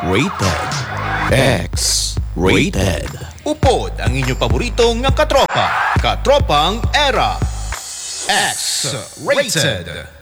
Rated. X-rated. Upod ang inyong paborito nga katropa. Katropang Era. X-rated.